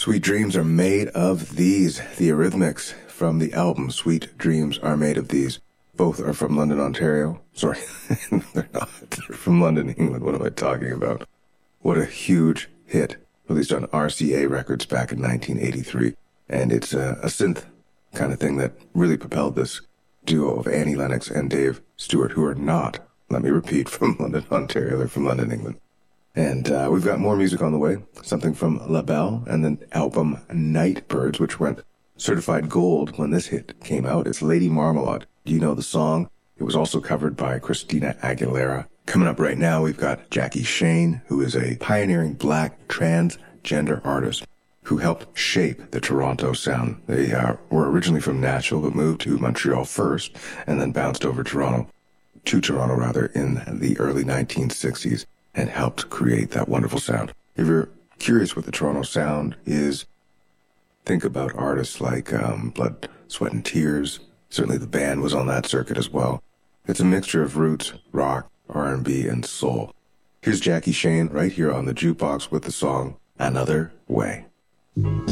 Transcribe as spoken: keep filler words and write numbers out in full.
Sweet Dreams Are Made of These. The Eurythmics from the album Sweet Dreams Are Made of These. Both are from London, Ontario. Sorry, they're not. They're from London, England. What am I talking about? What a huge hit. Released on R C A Records back in nineteen eighty-three. And it's a, a synth kind of thing that really propelled this duo of Annie Lennox and Dave Stewart, who are not, let me repeat, from London, Ontario. They're from London, England. And uh, we've got more music on the way, something from LaBelle and the album Nightbirds, which went certified gold when this hit came out. It's Lady Marmalade. Do you know the song? It was also covered by Christina Aguilera. Coming up right now, we've got Jackie Shane, who is a pioneering black transgender artist who helped shape the Toronto sound. They uh, were originally from Nashville, but moved to Montreal first, and then bounced over Toronto, to Toronto rather, in the early nineteen sixties. And helped create that wonderful sound. If you're curious what the Toronto sound is, think about artists like um, Blood, Sweat and Tears. Certainly the band was on that circuit as well. It's a mixture of roots, rock, R and B, and soul. Here's Jackie Shane right here on the Jukebox with the song Another Way.